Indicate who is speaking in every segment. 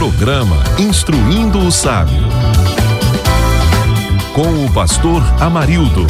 Speaker 1: Programa Instruindo o Sábio, com o pastor Amarildo.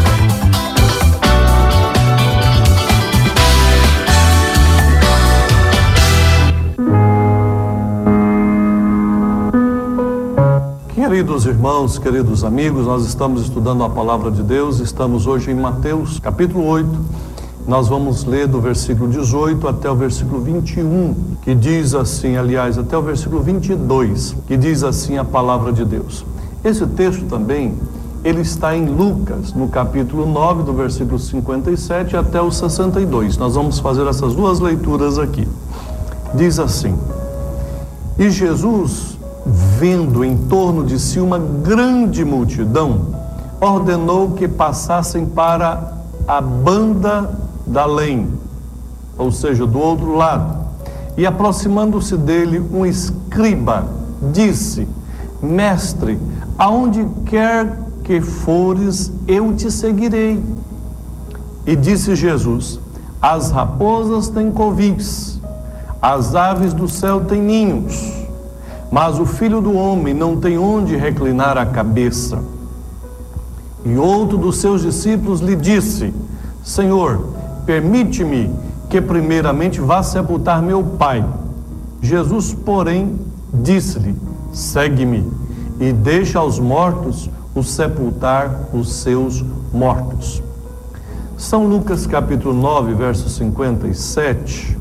Speaker 2: Queridos irmãos, queridos amigos, nós estamos estudando a palavra de Deus, estamos hoje em Mateus capítulo 8, nós vamos ler do versículo 18 até o versículo 21, que diz assim, aliás, até o versículo 22, que diz assim a palavra de Deus. Esse texto também, ele está em Lucas, no capítulo 9, do versículo 57 até o 62, nós vamos fazer essas duas leituras aqui. Diz assim: E Jesus, vendo em torno de si uma grande multidão, ordenou que passassem para a banda da além, ou seja, do outro lado. E aproximando-se dele um escriba, disse: Mestre, aonde quer que fores, eu te seguirei. E disse Jesus: As raposas têm covis, as aves do céu têm ninhos, mas o Filho do Homem não tem onde reclinar a cabeça. E outro dos seus discípulos lhe disse: Senhor, permite-me que primeiramente vá sepultar meu pai. Jesus, porém, disse-lhe: Segue-me e deixa aos mortos o sepultar os seus mortos. São Lucas capítulo 9, verso 57.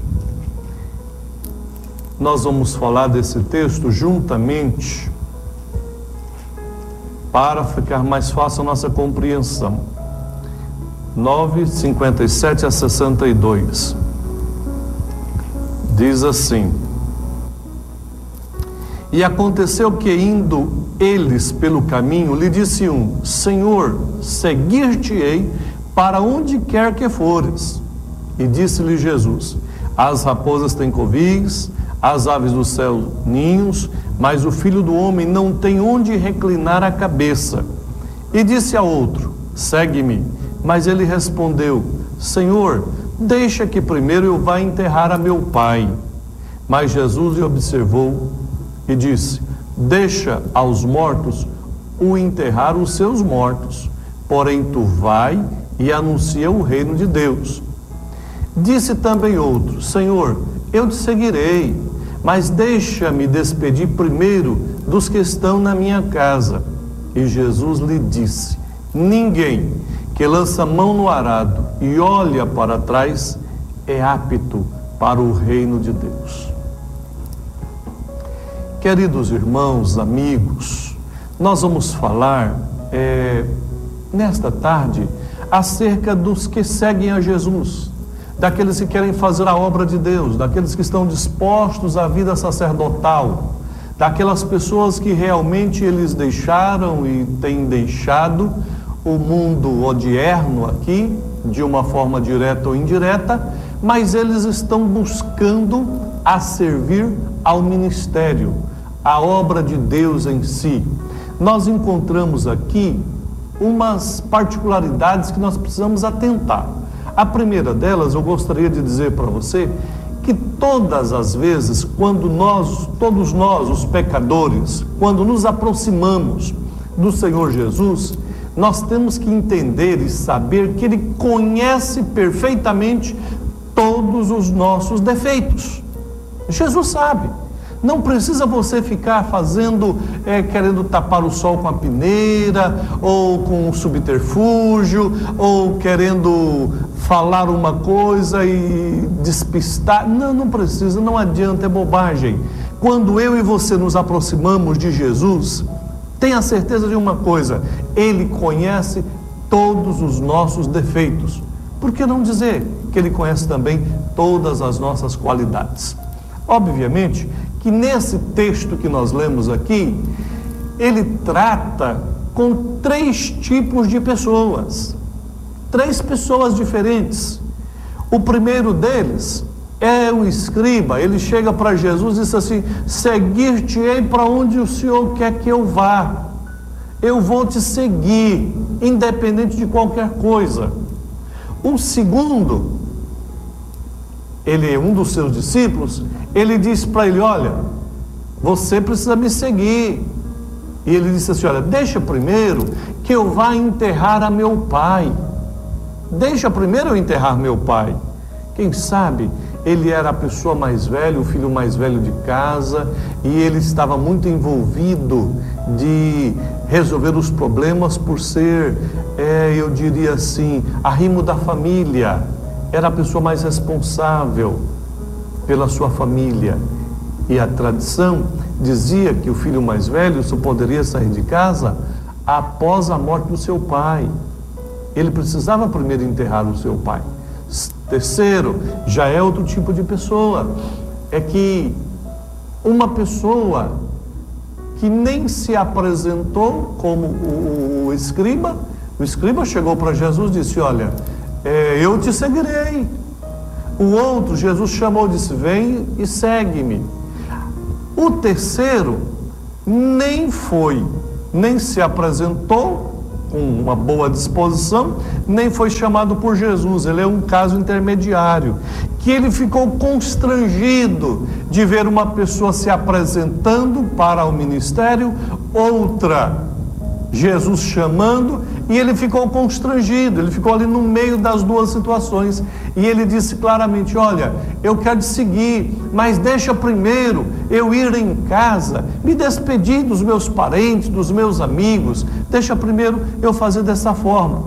Speaker 2: Nós vamos falar desse texto juntamente para ficar mais fácil a nossa compreensão. 9, 57 a 62. Diz assim: E aconteceu que, indo eles pelo caminho, lhe disse um: Senhor, seguir-te-ei para onde quer que fores. E disse-lhe Jesus: As raposas têm covis, as aves do céu ninhos, mas o Filho do Homem não tem onde reclinar a cabeça. E disse a outro: Segue-me. Mas ele respondeu: Senhor, deixa que primeiro eu vá enterrar a meu pai. Mas Jesus lhe observou e disse: Deixa aos mortos o enterrar os seus mortos, porém tu vai e anuncia o reino de Deus. Disse também outro: Senhor, eu te seguirei, mas deixa-me despedir primeiro dos que estão na minha casa. E Jesus lhe disse: Ninguém que lança mão no arado e olha para trás é apto para o reino de Deus. Queridos irmãos, amigos, nós vamos falar nesta tarde acerca dos que seguem a Jesus, daqueles que querem fazer a obra de Deus, daqueles que estão dispostos à vida sacerdotal, daquelas pessoas que realmente eles deixaram e têm deixado o mundo odierno aqui, de uma forma direta ou indireta, mas eles estão buscando a servir ao ministério, à obra de Deus em si. Nós encontramos aqui umas particularidades que nós precisamos atentar. A primeira delas, eu gostaria de dizer para você que todas as vezes, quando todos nós, os pecadores, quando nos aproximamos do Senhor Jesus, nós temos que entender e saber que Ele conhece perfeitamente todos os nossos defeitos. Jesus sabe. Não precisa você ficar querendo tapar o sol com a peneira, ou com um subterfúgio, ou querendo falar uma coisa e despistar. Não precisa, não adianta, é bobagem. Quando eu e você nos aproximamos de Jesus, tenha certeza de uma coisa: Ele conhece todos os nossos defeitos. Por que não dizer que Ele conhece também todas as nossas qualidades? Obviamente que nesse texto que nós lemos aqui, ele trata com três tipos de pessoas, três pessoas diferentes. O primeiro deles é o escriba. Ele chega para Jesus e diz assim: seguir-te-ei para onde o Senhor quer que eu vá. Eu vou te seguir, independente de qualquer coisa. O segundo, ele é um dos seus discípulos, ele diz para ele: olha, você precisa me seguir. E ele disse assim: olha, deixa primeiro que eu vá enterrar a meu pai. Deixa primeiro eu enterrar meu pai. Quem sabe ele era a pessoa mais velha, o filho mais velho de casa, e ele estava muito envolvido de resolver os problemas por ser, eu diria assim, arrimo da família. Era a pessoa mais responsável pela sua família. E a tradição dizia que o filho mais velho só poderia sair de casa após a morte do seu pai. Ele precisava primeiro enterrar o seu pai. Terceiro, já é outro tipo de pessoa. É que uma pessoa que nem se apresentou como o escriba chegou para Jesus e disse: olha, eu te seguirei. O outro, Jesus chamou e disse: vem e segue-me. O terceiro nem foi, nem se apresentou com uma boa disposição, nem foi chamado por Jesus. Ele é um caso intermediário, que ele ficou constrangido de ver uma pessoa se apresentando para o ministério, outra Jesus chamando, e ele ficou constrangido, ele ficou ali no meio das duas situações, e ele disse claramente: olha, eu quero te seguir, mas deixa primeiro eu ir em casa, me despedir dos meus parentes, dos meus amigos, deixa primeiro eu fazer dessa forma.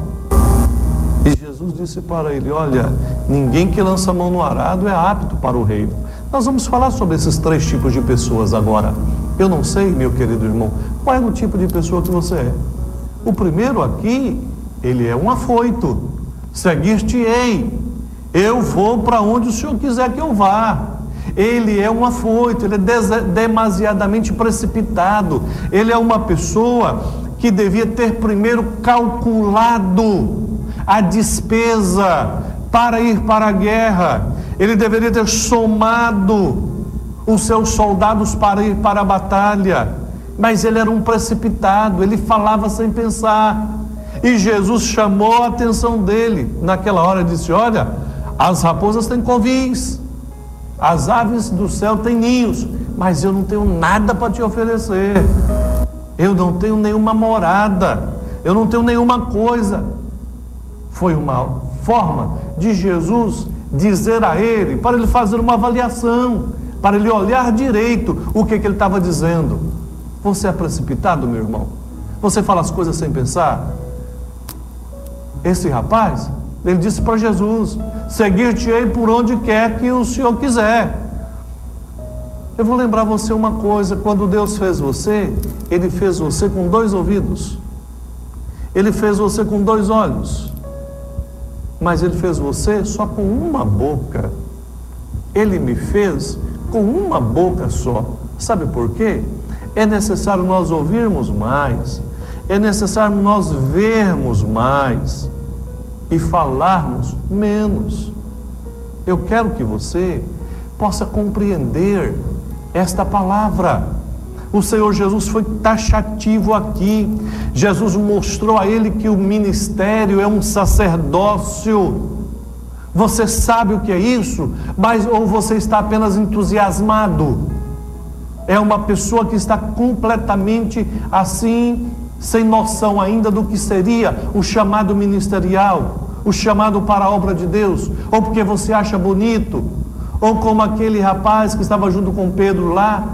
Speaker 2: E Jesus disse para ele: olha, ninguém que lança a mão no arado é apto para o reino. Nós vamos falar sobre esses três tipos de pessoas agora. Eu não sei, meu querido irmão, qual é o tipo de pessoa que você é. O primeiro aqui, ele é um afoito. Seguir-te-ei, eu vou para onde o Senhor quiser que eu vá. Ele é um afoito, ele é demasiadamente precipitado. Ele é uma pessoa que devia ter primeiro calculado a despesa para ir para a guerra. Ele deveria ter somado os seus soldados para ir para a batalha, mas ele era um precipitado, ele falava sem pensar, e Jesus chamou a atenção dele, naquela hora e disse: olha, as raposas têm covis, as aves do céu têm ninhos, mas eu não tenho nada para te oferecer, eu não tenho nenhuma morada, eu não tenho nenhuma coisa. Foi uma forma de Jesus dizer a ele, para ele fazer uma avaliação, para ele olhar direito o que ele estava dizendo. Você é precipitado, meu irmão? Você fala as coisas sem pensar? Esse rapaz, ele disse para Jesus: seguir-te-ei por onde quer que o Senhor quiser. Eu vou lembrar você uma coisa: quando Deus fez você, Ele fez você com 2 ouvidos, Ele fez você com 2 olhos, mas Ele fez você só com uma boca. Ele me fez com uma boca só. Sabe por quê? É necessário nós ouvirmos mais, é necessário nós vermos mais e falarmos menos. Eu quero que você possa compreender esta palavra. O Senhor Jesus foi taxativo aqui. Jesus mostrou a ele que o ministério é um sacerdócio. Você sabe o que é isso? Mas ou você está apenas entusiasmado? É uma pessoa que está completamente assim, sem noção ainda do que seria o chamado ministerial, o chamado para a obra de Deus, ou porque você acha bonito, ou como aquele rapaz que estava junto com Pedro lá,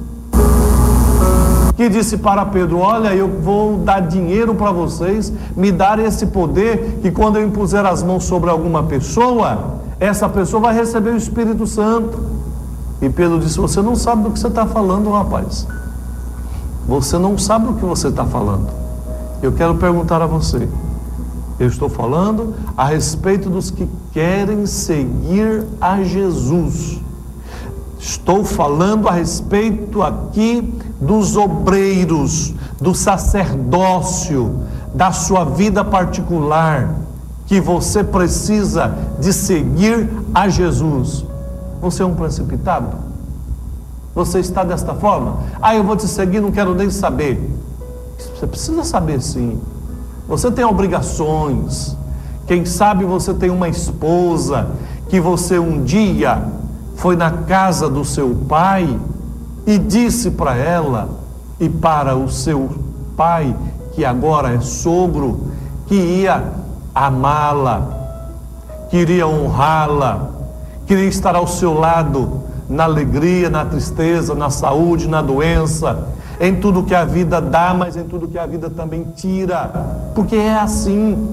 Speaker 2: que disse para Pedro: olha, eu vou dar dinheiro para vocês, me dar esse poder, que quando eu impuser as mãos sobre alguma pessoa, essa pessoa vai receber o Espírito Santo. E Pedro disse: você não sabe do que você está falando, rapaz. Você não sabe do que você está falando. Eu quero perguntar a você. Eu estou falando a respeito dos que querem seguir a Jesus. Estou falando a respeito aqui dos obreiros, do sacerdócio, da sua vida particular, que você precisa de seguir a Jesus. Você é um precipitado? Você está desta forma? Eu vou te seguir, não quero nem saber. Você precisa saber, sim. Você tem obrigações. Quem sabe você tem uma esposa que você um dia foi na casa do seu pai e disse para ela e para o seu pai, que agora é sogro, que ia amá-la, queria honrá-la, queria estar ao seu lado na alegria, na tristeza, na saúde, na doença, em tudo que a vida dá, mas em tudo que a vida também tira, porque é assim.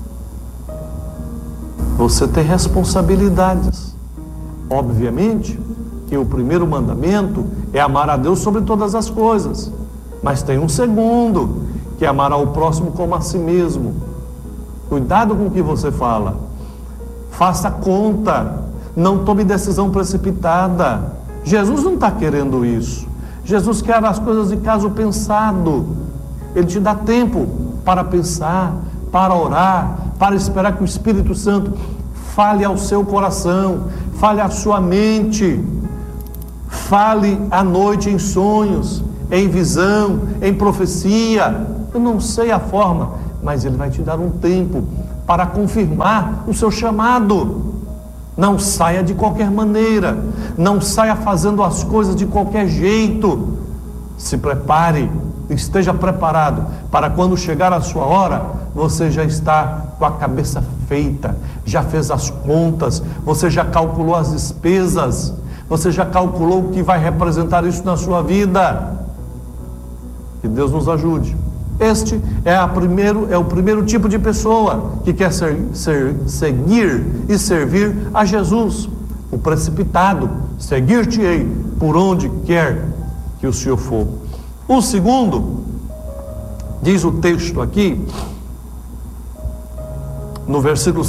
Speaker 2: Você tem responsabilidades. Obviamente que o primeiro mandamento é amar a Deus sobre todas as coisas, mas tem um segundo, que é amar ao próximo como a si mesmo. Cuidado com o que você fala, faça conta, não tome decisão precipitada. Jesus não está querendo isso. Jesus quer as coisas de caso pensado. Ele te dá tempo para pensar, para orar, para esperar que o Espírito Santo fale ao seu coração, fale à sua mente, fale à noite em sonhos, em visão, em profecia. Eu não sei a forma, mas Ele vai te dar um tempo para confirmar o seu chamado. Não saia de qualquer maneira, não saia fazendo as coisas de qualquer jeito. Se prepare, esteja preparado para quando chegar a sua hora, você já está com a cabeça feita, já fez as contas, você já calculou as despesas, você já calculou o que vai representar isso na sua vida. Que Deus nos ajude. Este é o primeiro tipo de pessoa que quer seguir e servir a Jesus. O precipitado, seguir-te-ei por onde quer que o Senhor for. O segundo, diz o texto aqui, no versículo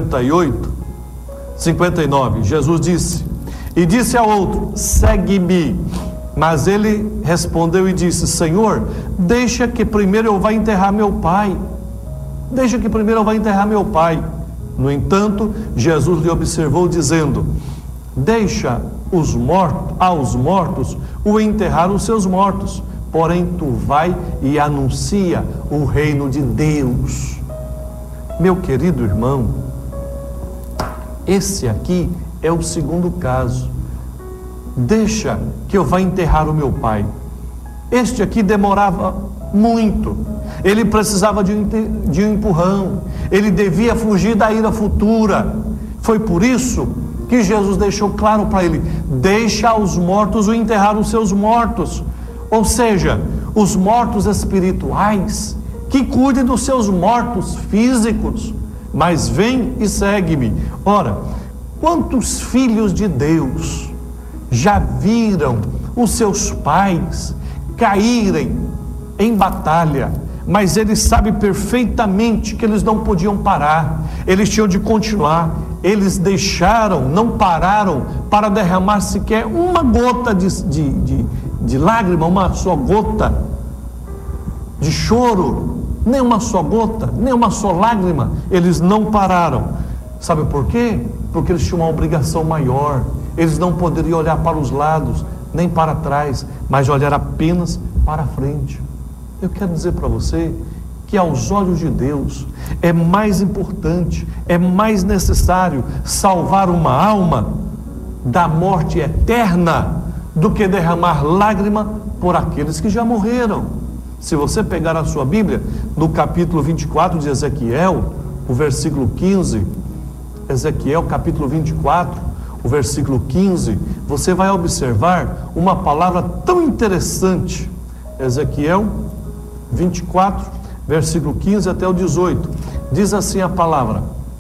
Speaker 2: 59, Jesus disse, e disse ao outro, segue-me. Mas ele respondeu e disse, Senhor, deixa que primeiro eu vá enterrar meu pai. Deixa que primeiro eu vá enterrar meu pai. No entanto, Jesus lhe observou dizendo, deixa aos mortos o enterrar os seus mortos. Porém, tu vai e anuncia o reino de Deus. Meu querido irmão, esse aqui é o segundo caso. Deixa que eu vá enterrar o meu pai. Este aqui demorava muito. Ele precisava de um empurrão. Ele devia fugir da ira futura. Foi por isso que Jesus deixou claro para ele, deixa aos mortos o enterrar os seus mortos. Ou seja, os mortos espirituais, que cuidem dos seus mortos físicos. Mas vem e segue-me. Ora, quantos filhos de Deus já viram os seus pais caírem em batalha, mas eles sabem perfeitamente que eles não podiam parar, eles tinham de continuar, eles não pararam para derramar sequer uma gota de lágrima, uma só gota de choro, nem uma só gota, nem uma só lágrima, eles não pararam. Sabe por quê? Porque eles tinham uma obrigação maior. Eles não poderiam olhar para os lados, nem para trás, mas olhar apenas para a frente. Eu quero dizer para você que aos olhos de Deus é mais importante, é mais necessário salvar uma alma da morte eterna do que derramar lágrima por aqueles que já morreram. Se você pegar a sua Bíblia, no capítulo 24 de Ezequiel, o versículo 15, Ezequiel capítulo 24, o versículo 15, você vai observar uma palavra tão interessante. Ezequiel 24, versículo 15 até o 18, diz assim a palavra: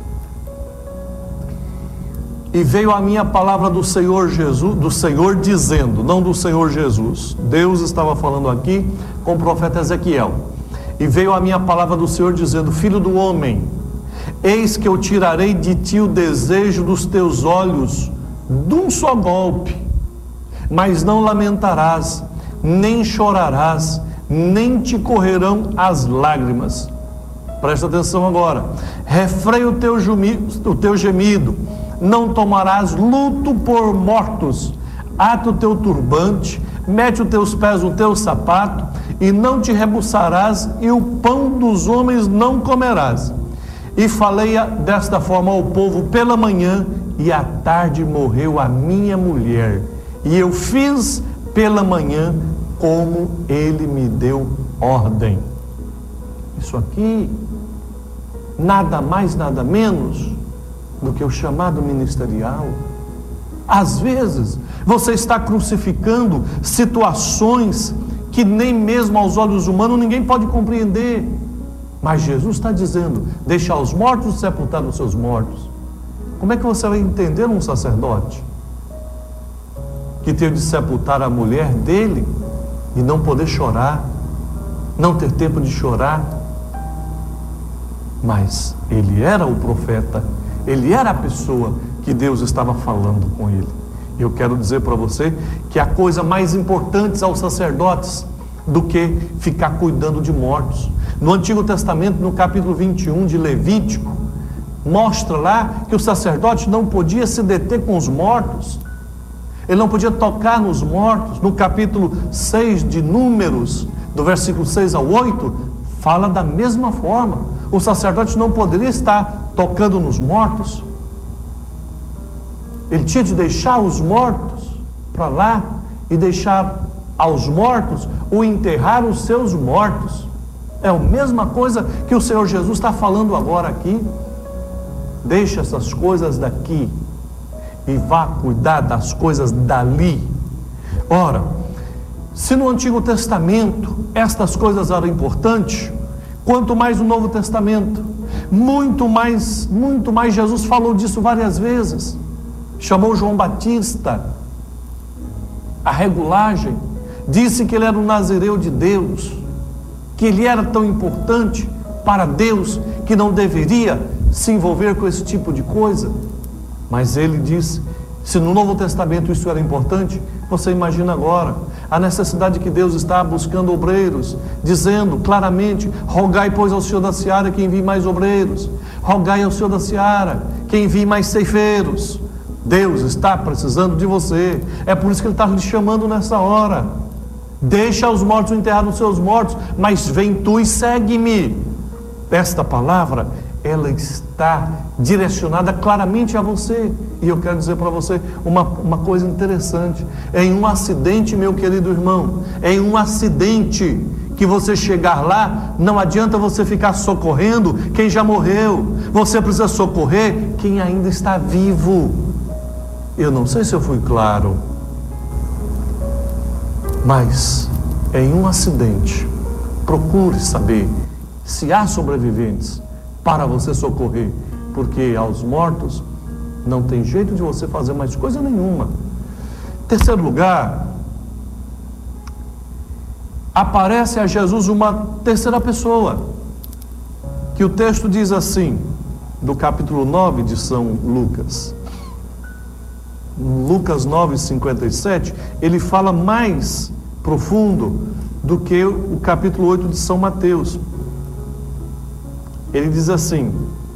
Speaker 2: e veio a minha palavra do Senhor Jesus, do Senhor dizendo, não do Senhor Jesus, Deus estava falando aqui com o profeta Ezequiel, e veio a minha palavra do Senhor dizendo, filho do homem, eis que eu tirarei de ti o desejo dos teus olhos de um só golpe, mas não lamentarás, nem chorarás, nem te correrão as lágrimas. Presta atenção agora. Refreia o teu gemido, não tomarás luto por mortos, ata o teu turbante, mete os teus pés no teu sapato, e não te rebuçarás, e o pão dos homens não comerás. E falei desta forma ao povo pela manhã, e à tarde morreu a minha mulher, e eu fiz pela manhã, como ele me deu ordem. Isso aqui, nada mais, nada menos do que o chamado ministerial. Às vezes, você está crucificando situações que nem mesmo aos olhos humanos ninguém pode compreender. Mas Jesus está dizendo: deixa os mortos sepultar os seus mortos. Como é que você vai entender um sacerdote que teve de sepultar a mulher dele e não poder chorar, não ter tempo de chorar? Mas ele era o profeta, ele era a pessoa que Deus estava falando com ele. Eu quero dizer para você que há coisa mais importante aos sacerdotes do que ficar cuidando de mortos. No Antigo Testamento, no capítulo 21 de Levítico, mostra lá que o sacerdote não podia se deter com os mortos, ele não podia tocar nos mortos. No capítulo 6 de Números, do versículo 6 ao 8, fala da mesma forma. O sacerdote não poderia estar tocando nos mortos, ele tinha de deixar os mortos para lá e deixar aos mortos o enterrar os seus mortos. É a mesma coisa que o Senhor Jesus está falando agora aqui. Deixa essas coisas daqui e vá cuidar das coisas dali. Ora, se no Antigo Testamento estas coisas eram importantes, quanto mais no Novo Testamento, muito mais Jesus falou disso várias vezes. Chamou João Batista a regulagem, disse que ele era o Nazireu de Deus, que ele era tão importante para Deus que não deveria se envolver com esse tipo de coisa. Mas ele disse: se no Novo Testamento isso era importante, você imagina agora a necessidade que Deus está buscando obreiros, dizendo claramente: rogai, pois, ao Senhor da seara que envie mais obreiros, rogai ao Senhor da seara que envie mais ceifeiros. Deus está precisando de você, é por isso que Ele está lhe chamando nessa hora. Deixa os mortos enterrar os seus mortos, mas vem tu e segue-me. Esta palavra, ela está direcionada claramente a você. E eu quero dizer para você uma coisa interessante. Em um acidente, meu querido irmão, em um acidente que você chegar lá, não adianta você ficar socorrendo quem já morreu. Você precisa socorrer quem ainda está vivo. Eu não sei se eu fui claro, mas em um acidente, procure saber se há sobreviventes para você socorrer, porque aos mortos não tem jeito de você fazer mais coisa nenhuma. Terceiro lugar, aparece a Jesus uma terceira pessoa, que o texto diz assim, do capítulo 9 de São Lucas. Lucas 9:57, ele fala mais profundo do que o capítulo 8 de São Mateus. Ele diz assim: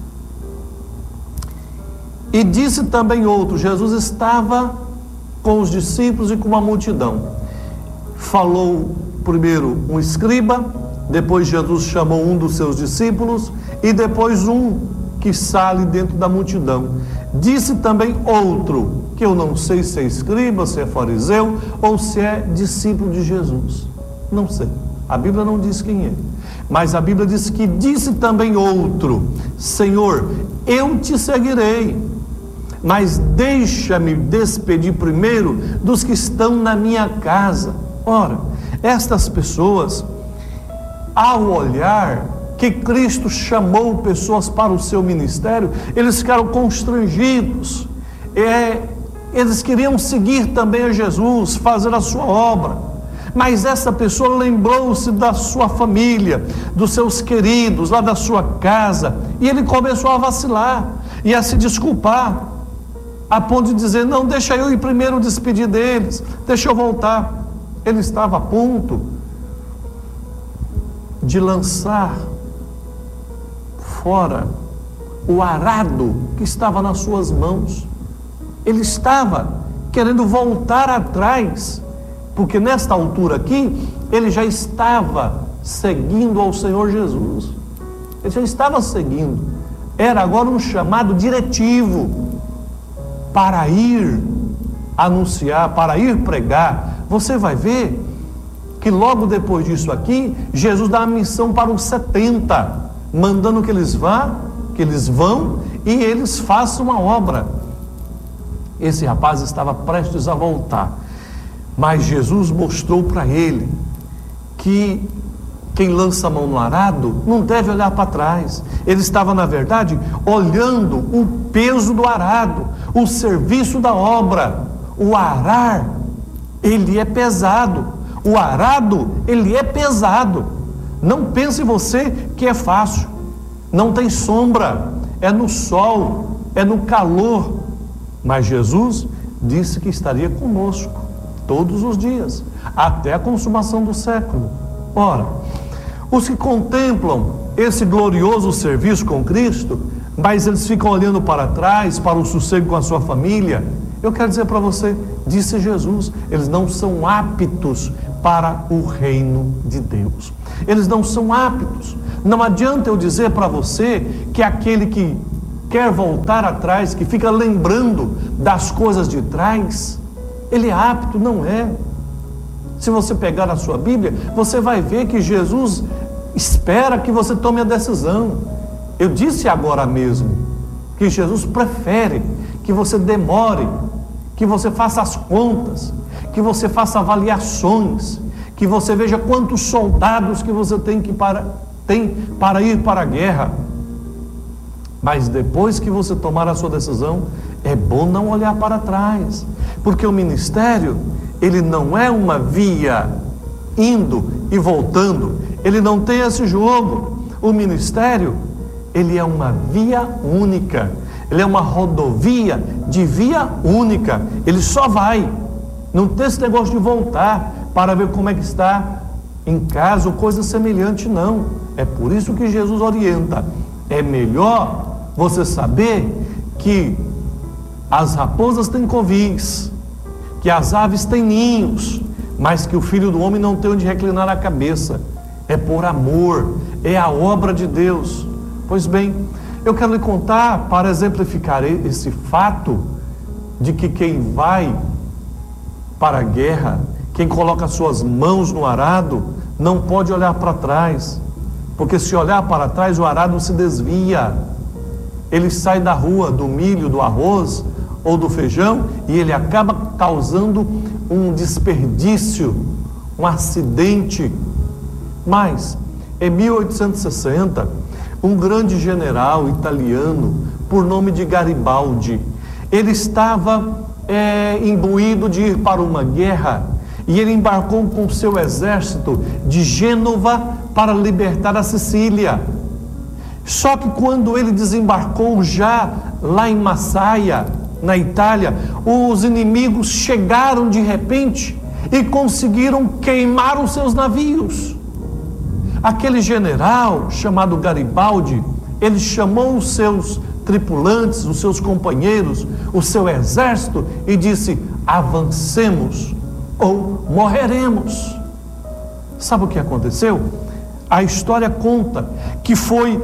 Speaker 2: e disse também outro. Jesus estava com os discípulos e com uma multidão. Falou primeiro um escriba, depois Jesus chamou um dos seus discípulos e depois um que sale dentro da multidão. Disse também outro, que eu não sei se é escriba, se é fariseu ou se é discípulo de Jesus, não sei, a Bíblia não diz quem é, mas a Bíblia diz que disse também outro: Senhor, eu te seguirei, mas deixa-me despedir primeiro dos que estão na minha casa. Ora, estas pessoas, ao olhar que Cristo chamou pessoas para o seu ministério, eles ficaram constrangidos. Eles queriam seguir também a Jesus, fazer a sua obra, mas essa pessoa lembrou-se da sua família, dos seus queridos, lá da sua casa, e ele começou a vacilar e a se desculpar, a ponto de dizer: não, deixa eu ir primeiro despedir deles, deixa eu voltar. Ele estava a ponto de lançar fora o arado que estava nas suas mãos. Ele estava querendo voltar atrás, porque nesta altura aqui, ele já estava seguindo ao Senhor Jesus. Ele já estava seguindo. Era agora um chamado diretivo para ir anunciar, para ir pregar você vai ver que logo depois disso aqui, Jesus dá a missão para os 70, mandando que eles vão e eles façam a obra. Esse rapaz estava prestes a voltar, mas Jesus mostrou para ele que quem lança a mão no arado não deve olhar para trás. Ele estava, na verdade, olhando o peso do arado, o serviço da obra. O arar, ele é pesado. O arado, ele é pesado. Não pense você que é fácil. Não tem sombra, é no sol, é no calor. Mas Jesus disse que estaria conosco todos os dias, até a consumação do século. Ora, os que contemplam esse glorioso serviço com Cristo, mas eles ficam olhando para trás, para o sossego com a sua família, eu quero dizer para você, disse Jesus, eles não são aptos para o reino de Deus. Eles não são aptos. Não adianta eu dizer para você que aquele que quer voltar atrás, que fica lembrando das coisas de trás, ele é apto, não é. Se você pegar a sua Bíblia, você vai ver que Jesus espera que você tome a decisão. Eu disse agora mesmo que Jesus prefere que você demore, que você faça as contas, que você faça avaliações, que você veja quantos soldados que você tem para ir para a guerra. Mas depois que você tomar a sua decisão, é bom não olhar para trás, porque o ministério, ele não é uma via indo e voltando, ele não tem esse jogo. O ministério, ele é uma via única, ele é uma rodovia de via única, ele só vai, não tem esse negócio de voltar para ver como é que está em casa ou coisa semelhante, não. É por isso que Jesus orienta, é melhor você saber que as raposas têm covis, que as aves têm ninhos, mas que o Filho do Homem não tem onde reclinar a cabeça. É por amor, é a obra de Deus. Pois bem, eu quero lhe contar, para exemplificar esse fato, de que quem vai para a guerra, quem coloca suas mãos no arado, não pode olhar para trás, porque se olhar para trás, o arado se desvia. Ele sai da rua, do milho, do arroz ou do feijão, e ele acaba causando um desperdício, um acidente. Mas, em 1860, um grande general italiano, por nome de Garibaldi, ele estava imbuído de ir para uma guerra, e ele embarcou com seu exército de Gênova para libertar a Sicília. Só que quando ele desembarcou já lá em Massaia, na Itália, os inimigos chegaram de repente e conseguiram queimar os seus navios. Aquele general chamado Garibaldi, ele chamou os seus tripulantes, os seus companheiros, o seu exército e disse: avancemos ou morreremos. Sabe o que aconteceu? A história conta que foi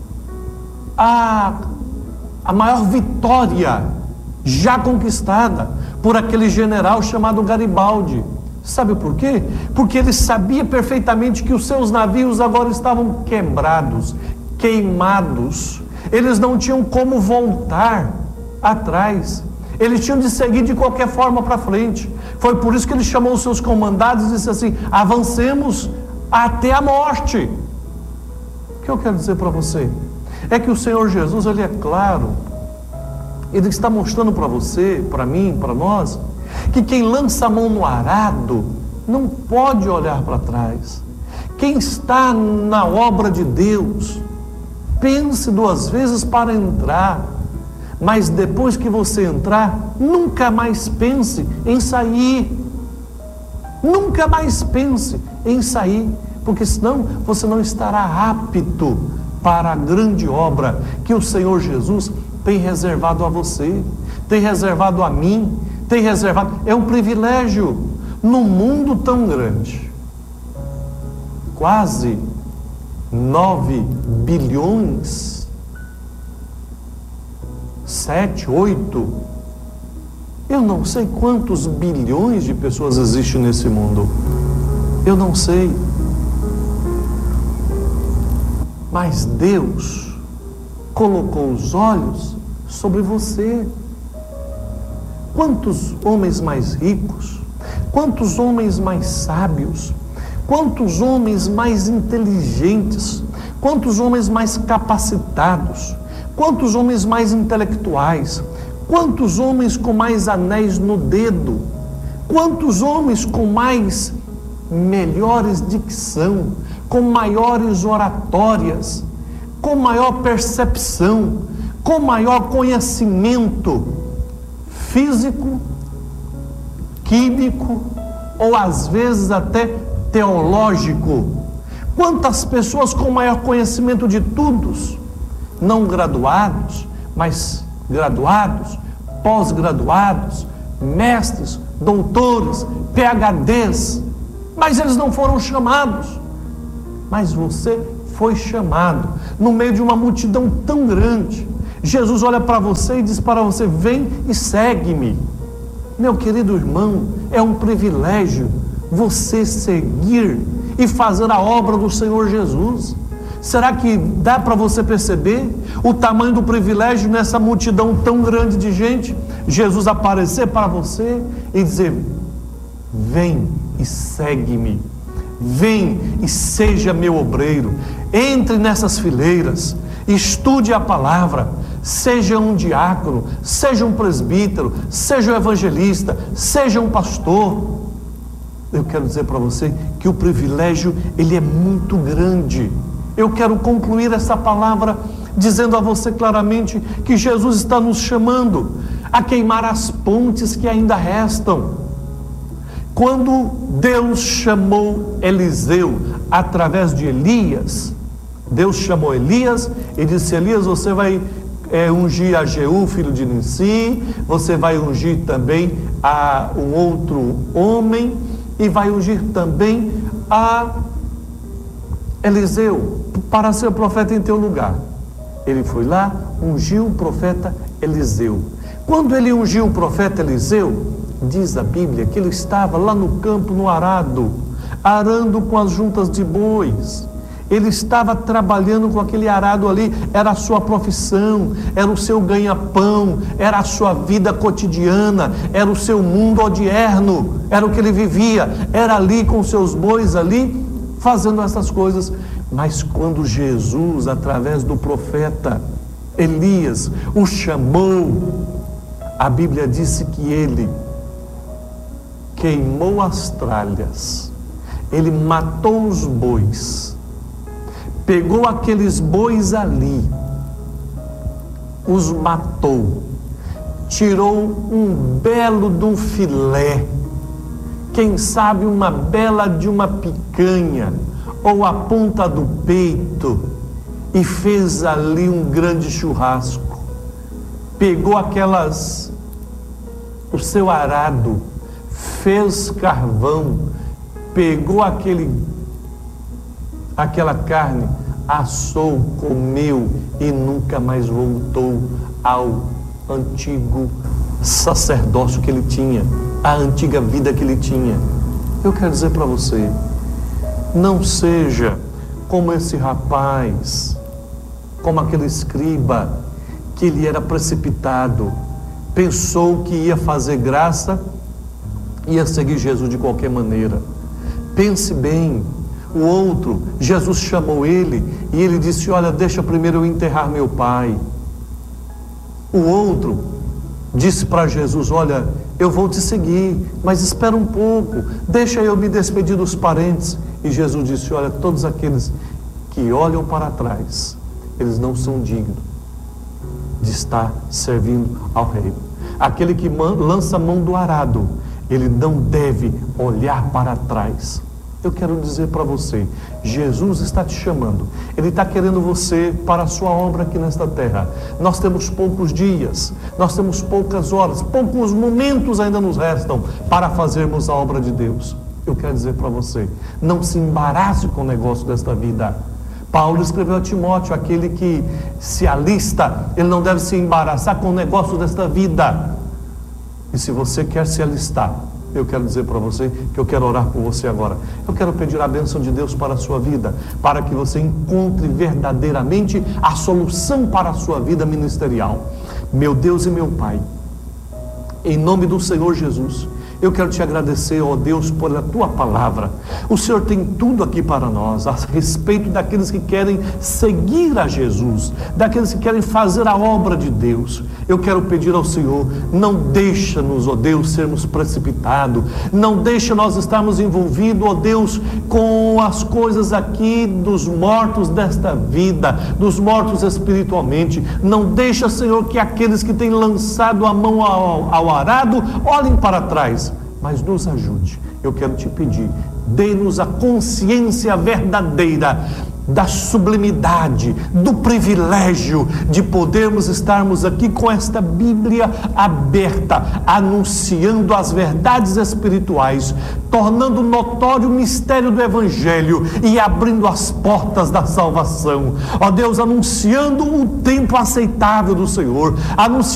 Speaker 2: a maior vitória já conquistada por aquele general chamado Garibaldi. Sabe por quê? Porque ele sabia perfeitamente que os seus navios agora estavam quebrados, queimados. Eles não tinham como voltar atrás. Eles tinham de seguir de qualquer forma para frente. Foi por isso que ele chamou os seus comandados e disse assim: avancemos até a morte. O que eu quero dizer para você é que o Senhor Jesus, ele é claro, ele está mostrando para você, para mim, para nós, que quem lança a mão no arado não pode olhar para trás. Quem está na obra de Deus, pense duas vezes para entrar, mas depois que você entrar, nunca mais pense em sair. Nunca mais pense em sair, porque senão você não estará apto para a grande obra que o Senhor Jesus tem reservado a você, tem reservado a mim, tem reservado. É um privilégio num mundo tão grande, quase 9 bilhões, 7, 8, Eu não sei quantos bilhões de pessoas existem nesse mundo. Eu não sei. Mas Deus colocou os olhos sobre você. Quantos homens mais ricos, quantos homens mais sábios, quantos homens mais inteligentes, quantos homens mais capacitados, quantos homens mais intelectuais, quantos homens com mais anéis no dedo, quantos homens com mais melhores dicção, com maiores oratórias, com maior percepção, com maior conhecimento físico, químico ou às vezes até teológico. Quantas pessoas com maior conhecimento de todos, não graduados, mas graduados, pós-graduados, mestres, doutores, PhDs, mas eles não foram chamados. Mas você foi chamado no meio de uma multidão tão grande. Jesus olha para você e diz para você: vem e segue-me. Meu querido irmão, é um privilégio você seguir e fazer a obra do Senhor Jesus. Será que dá para você perceber o tamanho do privilégio nessa multidão tão grande de gente? Jesus aparecer para você e dizer: vem e segue-me. Vem e seja meu obreiro. Entre nessas fileiras, estude a palavra, seja um diácono, seja um presbítero, seja um evangelista, seja um pastor. Eu quero dizer para você que o privilégio, ele é muito grande. Eu quero concluir essa palavra dizendo a você claramente que Jesus está nos chamando a queimar as pontes que ainda restam. Quando Deus chamou Eliseu através de Elias, Deus chamou Elias e disse: Elias, você vai ungir a Jeú, filho de Nissi, você vai ungir também a um outro homem e vai ungir também a Eliseu para ser profeta em teu lugar. Ele foi lá, ungiu o profeta Eliseu. Quando ele ungiu o profeta Eliseu, diz a Bíblia que ele estava lá no campo, no arado, arando com as juntas de bois. Ele estava trabalhando com aquele arado ali, era a sua profissão, era o seu ganha-pão, era a sua vida cotidiana, era o seu mundo odierno, era o que ele vivia, era ali com seus bois ali, fazendo essas coisas. Mas quando Jesus, através do profeta Elias, o chamou, a Bíblia disse que ele queimou as tralhas, ele matou os bois, pegou aqueles bois ali, os matou, tirou um belo de um filé, quem sabe uma bela de uma picanha, ou a ponta do peito, e fez ali um grande churrasco. Pegou o seu arado, fez carvão, pegou aquela carne, assou, comeu e nunca mais voltou ao antigo sacerdócio que ele tinha, a antiga vida que ele tinha. Eu quero dizer para você, não seja como esse rapaz, como aquele escriba, que ele era precipitado, pensou que ia fazer graça, ia seguir Jesus de qualquer maneira. Pense bem. O outro, Jesus chamou ele e ele disse: olha, deixa primeiro eu enterrar meu pai. O outro disse para Jesus: olha, eu vou te seguir, mas espera um pouco, deixa eu me despedir dos parentes. E Jesus disse: olha, todos aqueles que olham para trás, eles não são dignos de estar servindo ao rei. Aquele que lança a mão do arado, ele não deve olhar para trás. Eu quero dizer para você, Jesus está te chamando, Ele está querendo você para a sua obra aqui nesta terra. Nós temos poucos dias, nós temos poucas horas, poucos momentos ainda nos restam para fazermos a obra de Deus. Eu quero dizer para você, não se embarace com o negócio desta vida. Paulo escreveu a Timóteo: aquele que se alista, ele não deve se embaraçar com o negócio desta vida. E se você quer se alistar, eu quero dizer para você que eu quero orar por você agora. Eu quero pedir a bênção de Deus para a sua vida, para que você encontre verdadeiramente a solução para a sua vida ministerial. Meu Deus e meu Pai, em nome do Senhor Jesus, eu quero te agradecer, ó Deus, por a tua palavra. O Senhor tem tudo aqui para nós, a respeito daqueles que querem seguir a Jesus, daqueles que querem fazer a obra de Deus. Eu quero pedir ao Senhor, não deixa-nos, ó Deus, sermos precipitados, não deixa nós estarmos envolvidos, ó Deus, com as coisas aqui dos mortos desta vida, dos mortos espiritualmente. Não deixa, Senhor, que aqueles que têm lançado a mão ao arado olhem para trás, mas nos ajude. Eu quero te pedir, dê-nos a consciência verdadeira da sublimidade, do privilégio de podermos estarmos aqui com esta Bíblia aberta, anunciando as verdades espirituais, tornando notório o mistério do Evangelho e abrindo as portas da salvação. Ó Deus, anunciando o tempo aceitável do Senhor, anunciando